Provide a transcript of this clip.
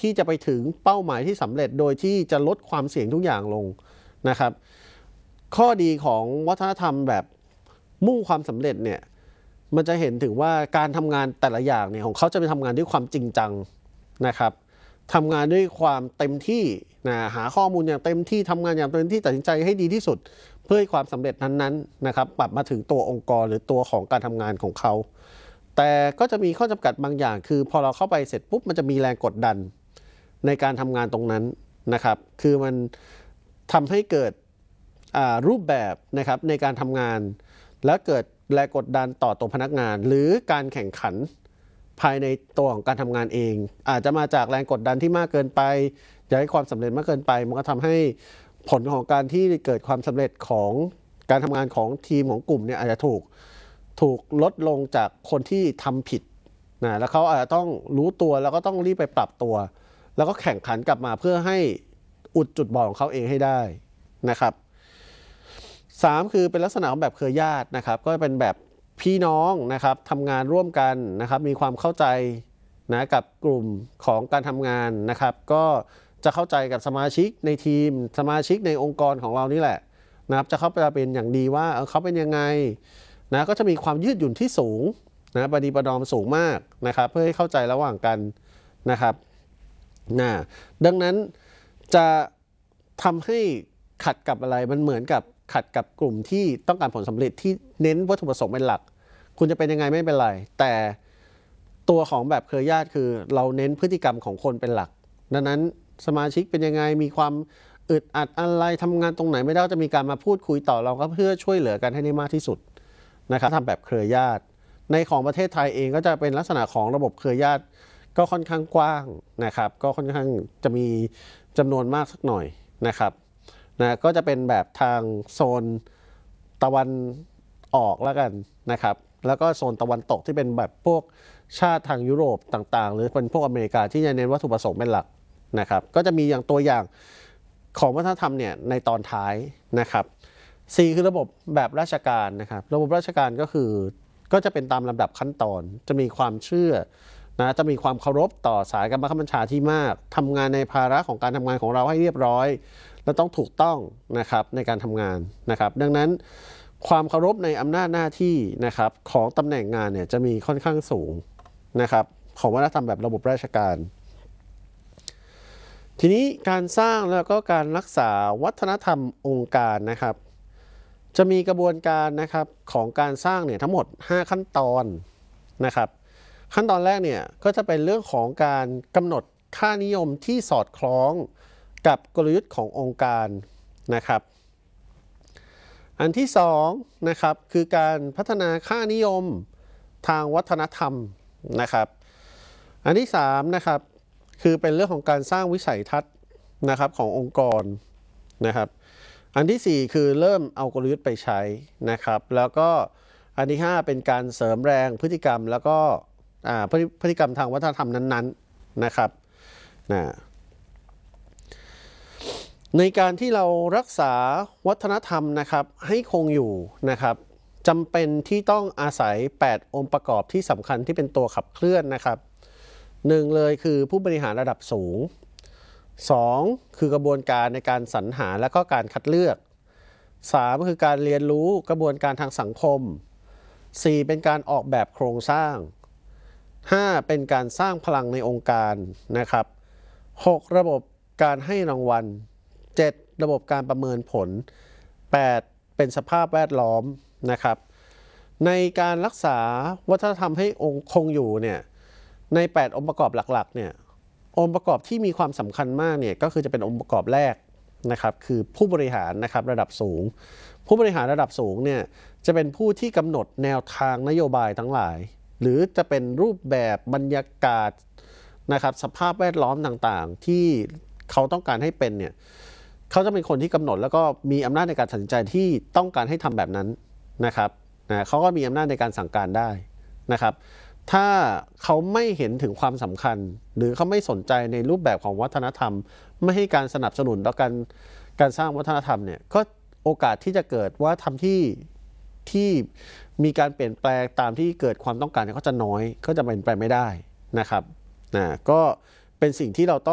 ที่จะไปถึงเป้าหมายที่สำเร็จโดยที่จะลดความเสี่ยงทุกอย่างลงนะครับข้อดีของวัฒนธรรมแบบมุ่งความสำเร็จเนี่ยมันจะเห็นถึงว่าการทำงานแต่ละอย่างเนี่ยของเขาจะไปทำงานด้วยความจริงจังนะครับทำงานด้วยความเต็มที่นะหาข้อมูลอย่างเต็มที่ทำงานอย่างเต็มที่ตัดสินใจให้ดีที่สุดเพื่อให้ความสำเร็จนั้นๆนะครับปรับมาถึงตัวองค์กรหรือตัวของการทำงานของเขาแต่ก็จะมีข้อจำกัดบางอย่างคือพอเราเข้าไปเสร็จปุ๊บมันจะมีแรงกดดันในการทำงานตรงนั้นนะครับคือมันทำให้เกิดรูปแบบนะครับในการทำงานและเกิดแรงกดดันต่อตัวพนักงานหรือการแข่งขันภายในตัวของการทำงานเองอาจจะมาจากแรงกดดันที่มากเกินไปอยากให้ความสำเร็จมากเกินไปมันก็ทำให้ผลของการที่เกิดความสำเร็จของการทำงานของทีมของกลุ่มเนี่ยอาจจะถูกลดลงจากคนที่ทำผิดนะแล้วเขาอาจจะต้องรู้ตัวแล้วก็ต้องรีบไปปรับตัวแล้วก็แข่งขันกลับมาเพื่อให้อุดจุดบอดของเขาเองให้ได้นะครับ3คือเป็นลักษณะของแบบเครือญาตินะครับก็เป็นแบบพี่น้องนะครับทำงานร่วมกันนะครับมีความเข้าใจนะกับกลุ่มของการทำงานนะครับก็จะเข้าใจกับสมาชิกในทีมสมาชิกในองค์กรของเรานี่แหละนะครับจะเข้าไปเป็นอย่างดีว่าเขาเป็นยังไงนะก็จะมีความยืดหยุ่นที่สูงนะประนีประนอมสูงมากนะครับเพื่อให้เข้าใจระหว่างกันนะครับดังนั้นจะทำให้ขัดกับอะไรมันเหมือนกับขัดกับกลุ่มที่ต้องการผลสำเร็จที่เน้นวัตถุประสงค์เป็นหลักคุณจะเป็นยังไงไม่เป็นไรแต่ตัวของแบบเครือญาติคือเราเน้นพฤติกรรมของคนเป็นหลักดังนั้นสมาชิกเป็นยังไงมีความอึดอัดอะไรทำงานตรงไหนไม่ได้จะมีการมาพูดคุยต่อเราก็เพื่อช่วยเหลือกันให้ได้มากที่สุดนะครับทำแบบเครือญาติในของประเทศไทยเองก็จะเป็นลักษณะของระบบเครือญาติก็ค่อนข้างกว้างนะครับก็ค่อนข้างจะมีจำนวนมากสักหน่อยนะครับก็จะเป็นแบบทางโซนตะวันออกแล้วกันนะครับแล้วก็โซนตะวันตกที่เป็นแบบพวกชาติทางยุโรปต่างๆหรือเป็นพวกอเมริกาที่จะเน้นวัตถุประสงค์เป็นหลักนะครับก็จะมีอย่างตัวอย่างของวัฒนธรรมเนี่ยในตอนท้ายนะครับ4คือระบบแบบราชการนะครับระบบราชการก็จะเป็นตามลำดับขั้นตอนจะมีความเชื่อนะจะมีความเคารพต่อสายการบังคับบัญชาที่มากทำงานในภาระของการทำงานของเราให้เรียบร้อยและต้องถูกต้องนะครับในการทำงานนะครับดังนั้นความเคารพในอำนาจหน้าที่นะครับของตำแหน่งงานเนี่ยจะมีค่อนข้างสูงนะครับของวัฒนธรรมแบบระบบราชการทีนี้การสร้างแล้วก็การรักษาวัฒนธรรมองค์การนะครับจะมีกระบวนการนะครับของการสร้างเนี่ยทั้งหมด5ขั้นตอนนะครับขั้นตอนแรกเนี่ยก็จะเป็นเรื่องของการกำหนดค่านิยมที่สอดคล้องกับกลยุทธ์ขององค์การนะครับอันที่2นะครับคือการพัฒนาค่านิยมทางวัฒนธรรมนะครับอันที่3นะครับคือเป็นเรื่องของการสร้างวิสัยทัศน์นะครับขององค์กรนะครับอันที่4คือเริ่มเอากลยุทธ์ไปใช้นะครับแล้วก็อันที่5เป็นการเสริมแรงพฤติกรรมแล้วก็พฤติกรรมทางวัฒนธรรมนั้นๆนะครับในการที่เรารักษาวัฒนธรรมนะครับให้คงอยู่นะครับจำเป็นที่ต้องอาศัย8องค์ประกอบที่สำคัญที่เป็นตัวขับเคลื่อนนะครับ1เลยคือผู้บริหารระดับสูง2คือกระบวนการในการสรรหาและก็การคัดเลือก3คือการเรียนรู้กระบวนการทางสังคม4เป็นการออกแบบโครงสร้าง5เป็นการสร้างพลังในองค์การนะครับ6ระบบการให้รางวัล7ระบบการประเมินผล8เป็นสภาพแวดล้อมนะครับในการรักษาวัฒนธรรมให้คงอยู่เนี่ยใน8องค์ประกอบหลักๆเนี่ยองค์ประกอบที่มีความสำคัญมากเนี่ยก็คือจะเป็นองค์ประกอบแรกนะครับคือผู้บริหารนะครับระดับสูงผู้บริหารระดับสูงเนี่ยจะเป็นผู้ที่กำหนดแนวทางนโยบายทั้งหลายหรือจะเป็นรูปแบบบรรยากาศนะครับสภาพแวดล้อมต่างๆที่เขาต้องการให้เป็นเนี่ยเขาจะเป็นคนที่กำหนดแล้วก็มีอำนาจในการตัดสินใจที่ต้องการให้ทำแบบนั้นนะครับเขาก็มีอำนาจในการสั่งการได้นะครับถ้าเขาไม่เห็นถึงความสำคัญหรือเขาไม่สนใจในรูปแบบของวัฒนธรรมไม่ให้การสนับสนุนต่อการสร้างวัฒนธรรมเนี่ยก็โอกาสที่จะเกิดว่าทำที่มีการเปลี่ยนแปลงตามที่เกิดความต้องการก็จะน้อยก็จะเป็นไปไม่ได้นะครับก็เป็นสิ่งที่เราต้อง